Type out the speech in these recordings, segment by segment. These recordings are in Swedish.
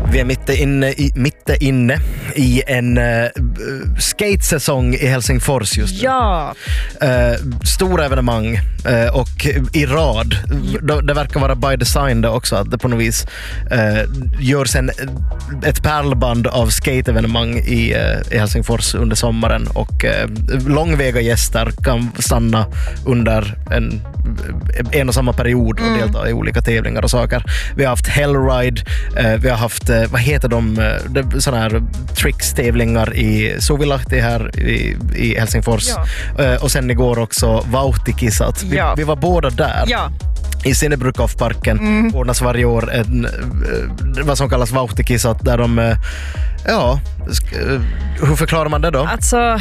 Vi är mitt inne i en skatesäsong i Helsingfors just nu. Ja. Stora evenemang och i rad. Det verkar vara by design det också, att det på något vis görs ett pärlband av skateevenemang i Helsingfors under sommaren, och långväga gäster kan stanna under en och samma period och delta i olika tävlingar och saker. Vi har haft Hellride, vi har haft, vad heter de, sådana här tricks-tävlingar i Suvilahti här i Helsingfors. Ja. Och sen igår också Vauhtikisat. Vi var båda där. Ja. I Sinnebrukov-parken ordnas varje år vad som kallas Vauhtikisat, där de hur förklarar man det då? Alltså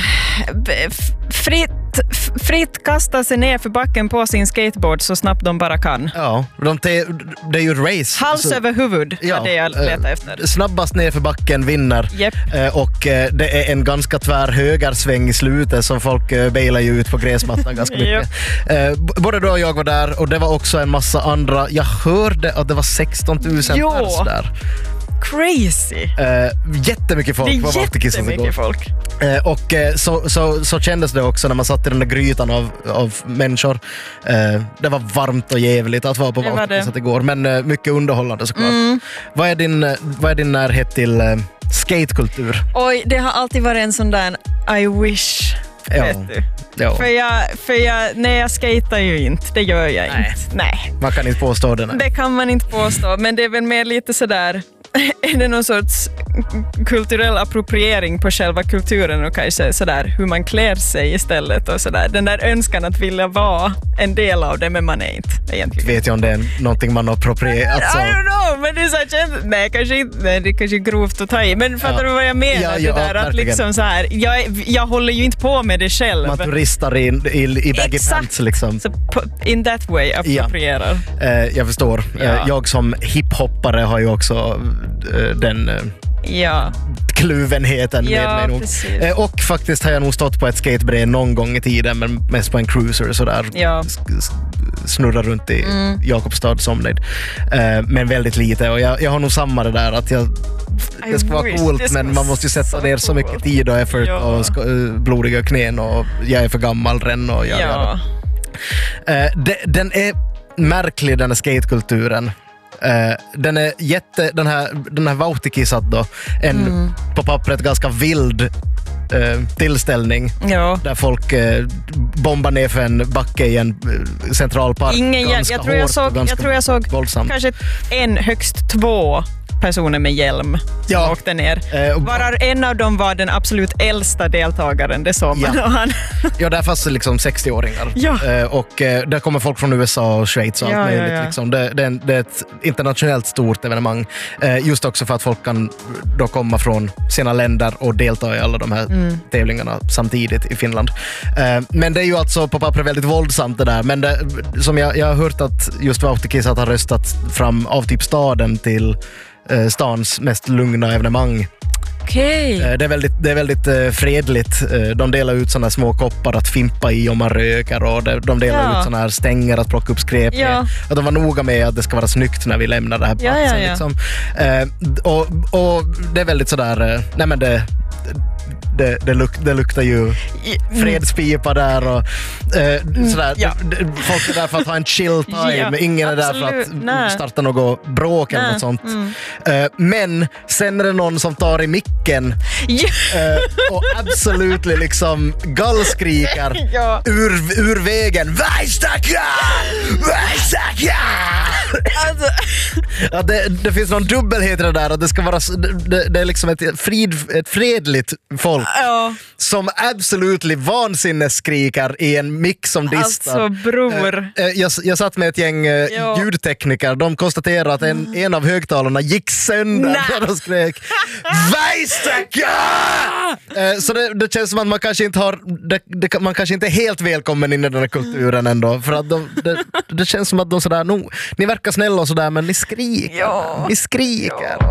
fritt kasta sig ner för backen på sin skateboard så snabbt de bara kan. Ja, det är ju ett race. Hals över huvud, ja, det jag letar efter. Snabbast ner för backen vinner. Yep. Och det är en ganska tvär högersväng i slutet, så folk bailar ju ut på gräsmattan ganska mycket. Både då och jag var där, och det var också en massa andra. Jag hörde att det var 16 000 pers där. Crazy. Jättemycket folk var jättemycket folk. Och så kändes det också när man satt i den där grytan av människor. Det var varmt och jävligt att vara på Vauhtikisat igår, men mycket underhållande såklart. Vad är din närhet till skatekultur? Oj, det har alltid varit en sån där I wish. Vet du? Ja. För jag, när jag skater ju inte, det gör jag inte. Nej. Man kan inte påstå det. Det kan man inte påstå, men det är väl mer lite sådär, är det någon sorts kulturell appropriering på själva kulturen och kanske sådär hur man klär sig istället och sådär. Den där önskan att vilja vara en del av det, men man är inte egentligen. Vet jag om det är någonting man approprierar? Alltså. I don't know, men det är så här, nej, kanske inte, nej, det är kanske grovt att ta i, men fattar du vad jag menar? Det där att liksom så här, jag håller ju inte på med det själv. Man turistar i baggy pants liksom. Så in that way approprierar. Jag förstår. Jag som hiphoppare har ju också den kluvenheten med mig nog. Och faktiskt har jag nog stått på ett skatebräde någon gång i tiden, men mest på en cruiser sådär. Snurrar runt i Jakobstad somnid. Men väldigt lite, och jag har nog samma det där att det ska vara coolt, men man måste ju sätta ner så mycket tid och effort och blodiga knän, och jag är för gammal redan och den är märklig, den här skatekulturen. Den är den här Vauhtikisat då, en på pappret ganska vild tillställning där folk bombar ner för en backe i en centralpark. Jag tror jag såg våldsamt. Kanske högst 2 personer med hjälm som åkte ner. Varar en av dem var den absolut äldsta deltagaren, det såg man. Ja, där fanns liksom 60-åringar. Och där kommer folk från USA och Schweiz och allt möjligt. Liksom. Det är ett internationellt stort evenemang. Just också för att folk kan då komma från sina länder och delta i alla de här tävlingarna samtidigt i Finland. Men det är ju alltså på papper väldigt våldsamt det där. Men som jag har hört att just Vauhtikisat har röstat fram av typ staden till stans mest lugna evenemang. Okay. Det är väldigt fredligt. De delar ut såna små koppar att fimpa i om man röker, och de delar ut såna här stänger att plocka upp skräp med. Och de var noga med att det ska vara snyggt när vi lämnar det här platsen. Liksom. Och det är väldigt sådär, nej men det luktar ju fredspipa där och sådär. Folk är där för att ha en chill time, ingen är där för att starta något bråk eller något sånt. Men sen är det någon som tar i micken och absolut liksom gallskrikar ur vägen. Väjstacka! Det finns någon dubbelhet i det där, och det ska vara det är liksom ett fredligt folk som absolut vansinnesskrikar i en mix som distar. Alltså bror. Jag satt med ett gäng ljudtekniker. De konstaterade att en av högtalarna gick sönder när de skrek Väjstacka! Så det känns som att man kanske inte man kanske inte är helt välkommen in i den här kulturen ändå, för att det känns som att de sådär, ni verkar snälla och sådär, men ni skriker.